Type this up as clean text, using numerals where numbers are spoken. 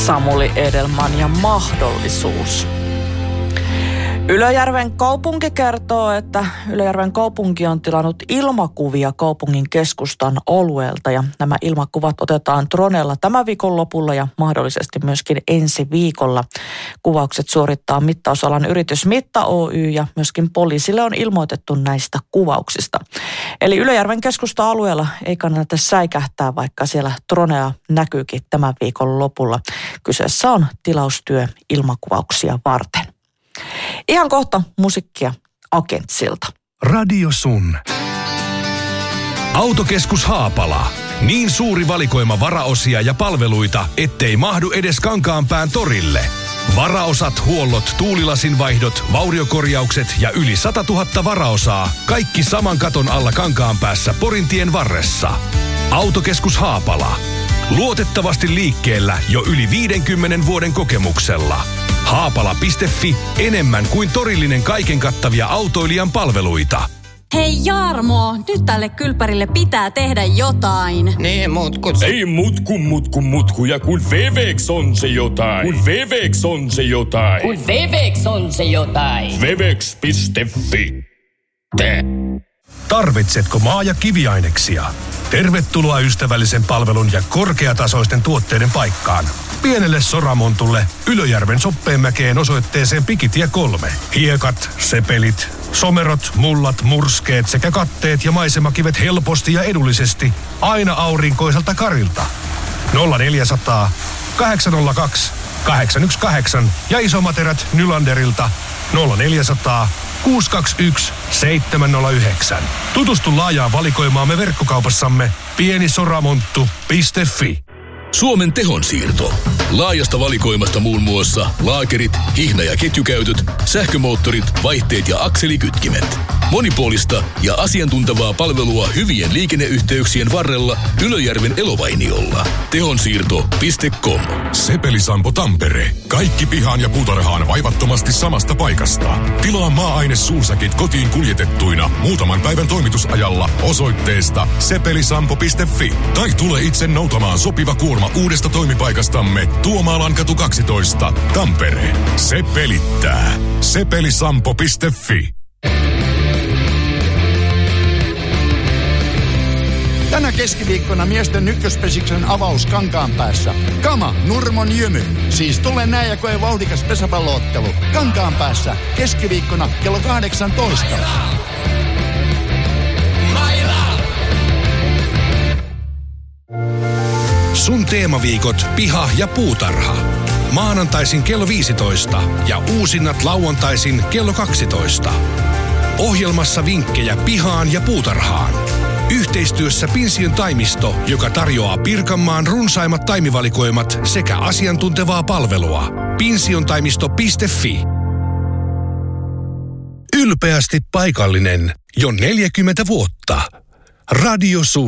Samuli Edelman ja Mahdollisuus. Ylöjärven kaupunki kertoo, että Ylöjärven kaupunki on tilannut ilmakuvia kaupungin keskustan alueelta ja nämä ilmakuvat otetaan droneella tämän viikon lopulla ja mahdollisesti myöskin ensi viikolla. Kuvaukset suorittaa mittausalan yritys Mitta Oy ja myöskin poliisille on ilmoitettu näistä kuvauksista. Eli Ylöjärven keskusta-alueella ei kannata säikähtää, vaikka siellä dronea näkyykin tämän viikon lopulla. Kyseessä on tilaustyö ilmakuvauksia varten. Ihan kohta musiikkia Agentsilta. Radio Sun. Autokeskus Haapala. Niin suuri valikoima varaosia ja palveluita, ettei mahdu edes Kankaanpään torille. Varaosat, huollot, tuulilasinvaihdot, vauriokorjaukset ja yli 100 000 varaosaa. Kaikki saman katon alla Kankaanpäässä Porintien varressa. Autokeskus Haapala. Luotettavasti liikkeellä jo yli 50 vuoden kokemuksella. Haapala.fi, enemmän kuin torillinen kaiken kattavia autoilijan palveluita. Hei Jarmo, nyt tälle kylpärille pitää tehdä jotain. Niin, Ei mutku, ja kun Vevex on se jotain. Vevex.fi. Tarvitsetko maa- ja kiviaineksia? Tervetuloa ystävällisen palvelun ja korkeatasoisten tuotteiden paikkaan. Pienelle Soramontulle Ylöjärven Soppeenmäkeen osoitteeseen Pikitie 3. Hiekat, sepelit, somerot, mullat, murskeet sekä katteet ja maisemakivet helposti ja edullisesti aina aurinkoiselta karilta. 0400 802 818 ja isomaterät Nylanderilta 0400 621 709. Tutustu laajaan valikoimaamme verkkokaupassamme pienisoramonttu.fi. Suomen tehonsiirto. Laajasta valikoimasta muun muassa laakerit, hihna- ja ketjukäytöt, sähkömoottorit, vaihteet ja akselikytkimet. Monipuolista ja asiantuntevaa palvelua hyvien liikenneyhteyksien varrella Ylöjärven Elovainiolla. Tehonsiirto.com. Sepelisampo Tampere. Kaikki pihaan ja puutarhaan vaivattomasti samasta paikasta. Tilaa maa-aine suusäkit kotiin kuljetettuina muutaman päivän toimitusajalla osoitteesta sepelisampo.fi. Tai tule itse noutamaan sopiva kuorma uudesta toimipaikastamme Tuomaallankatu 12, Tampere. Se pelittää. Sepelisampo.fi. Tänä keskiviikkona miesten ykköspesiksen avaus Kankaanpäässä. Kama, Nurmon Jymy. Siis tule näin ja koe vauhdikas pesäpalloottelu. Kankaanpäässä keskiviikkona kello 18. Sun teemaviikot, piha ja puutarha. Maanantaisin kello 15 ja uusinnat lauantaisin kello 12. Ohjelmassa vinkkejä pihaan ja puutarhaan. Yhteistyössä Pinsiön taimisto, joka tarjoaa Pirkanmaan runsaimmat taimivalikoimat sekä asiantuntevaa palvelua. Pinsiontaimisto.fi. Ylpeästi paikallinen jo 40 vuotta. Radio Sun.